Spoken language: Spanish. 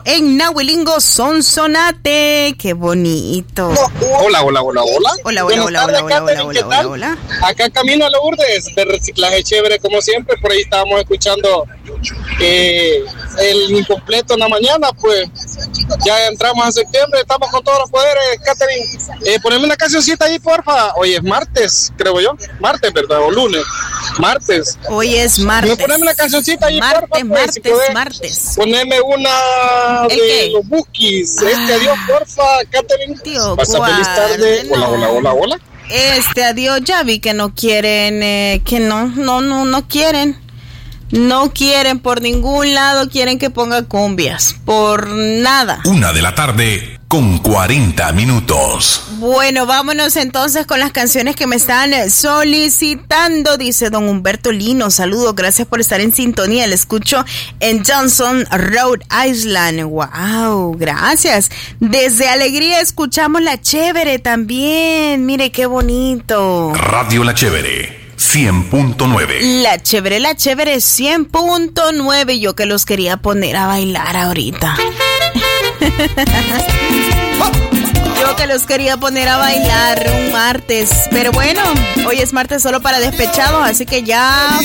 pero en Nahuelingo Sonsonate. ¡Qué bonito! Hola. Hola. Acá camino a Lourdes, de reciclaje chévere como siempre. Por ahí estábamos escuchando el incompleto en la mañana. Pues ya entramos a septiembre, estamos con todos los poderes. Catherine, poneme una cancioncita ahí, porfa. Hoy es martes, creo yo. Martes, ¿verdad? O lunes. Martes. Hoy es martes. Poneme una cancioncita ahí, porfa. Pues, martes. Poneme una de los Bukis. Adiós, porfa, Catherine. Tío, pasa feliz tarde. Hola. Adiós, ya vi que no quieren, que no quieren. No quieren por ningún lado, quieren que ponga cumbias, por nada. 1:40 p.m. Bueno, vámonos entonces con las canciones que me están solicitando, dice don Humberto Lino. Saludos, gracias por estar en sintonía, le escucho en Johnson, Rhode Island. Wow, gracias. Desde Alegría escuchamos La Chévere también, mire qué bonito. Radio La Chévere 100.9. La Chévere 100.9. Yo que los quería poner a bailar ahorita. Yo que los quería poner a bailar un martes. Pero bueno, hoy es martes solo para despechados, así que ya